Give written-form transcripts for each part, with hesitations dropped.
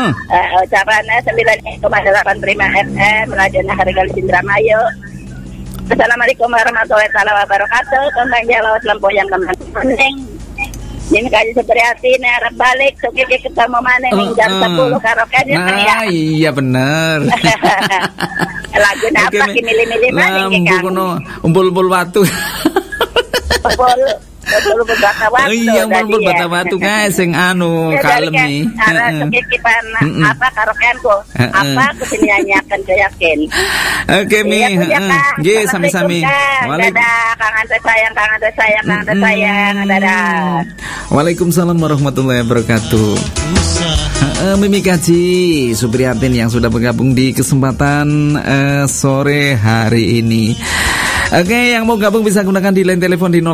Ucapannya 9,8 Prima FM, Rajana Hargal Indramayu. Assalamualaikum warahmatullahi wabarakatuh. Kembang Jawa Lempoyan kembang kuning. Ini kaji Supriyati arep balik suki ketemu maneh ning jam 10 karaoke ya. Iya bener. Lagu apa ki milih-milih maneh ki Kang. Umpul-umpul watu. Umpul bata watu. Iya, umpul bata watu guys sing kalem nih. Ara sukikipan apa karaokeanku. Apa kesini nyanyiaken yakin. Oke Mi, nggih sami-sami. Dadah, Kang Ante sayang, Kang Ante sayang, Kang Ante sayang. Dadah. Waalaikumsalam warahmatullahi wabarakatuh. Mimi Kaji Supriyatin yang sudah bergabung di kesempatan sore hari ini. Oke, yang mau gabung bisa gunakan di line telepon di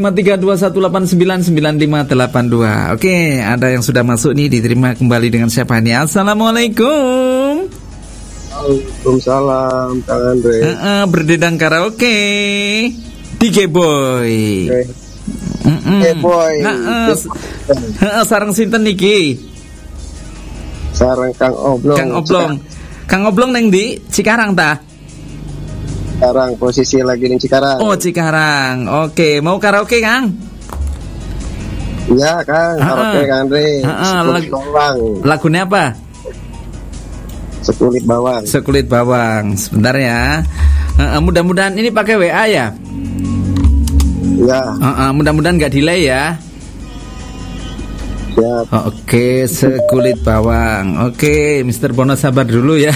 085321899582. Oke, ada yang sudah masuk nih, diterima kembali dengan siapa nih? Assalamualaikum. Waalaikumsalam, Kang Andre. Berdedang karaoke DJ Boy. Boy. Sarang sinten niki? Sarang Kang Oblong. Kang Oblong neng di Cikarang ta? Cikarang, posisi lagi di Cikarang. Oh, Cikarang. Oke, mau karaoke, Kang? Iya, Kang. Karaoke, Kang Andre. Sekulit bawang. Lagunya apa? Sekulit bawang. Sekulit bawang. Sebentar ya. Mudah-mudahan ini pakai WA ya? Iya. Mudah-mudahan nggak delay ya. Siap. Oke, sekulit bawang. Oke, Mr. Bono sabar dulu ya.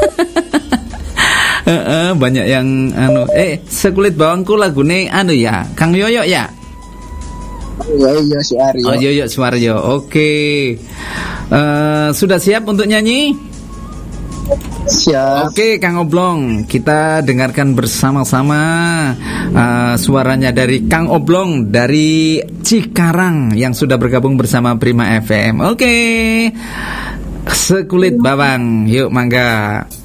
Banyak yang sekulit bawangku lagune ya Kang Yoyo ya. Yoyo Suwaryo. Oh, Yoyo Suwaryo. Oke. Sudah siap untuk nyanyi? Siap. Oke, Kang Oblong, kita dengarkan bersama-sama suaranya dari Kang Oblong dari Cikarang yang sudah bergabung bersama Prima FM. Oke. Sekulit bawang. Yuk, mangga.